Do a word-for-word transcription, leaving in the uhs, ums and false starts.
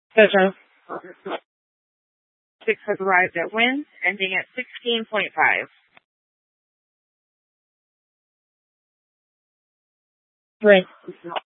Jojo. Six has arrived at winds, ending at sixteen point five. Three.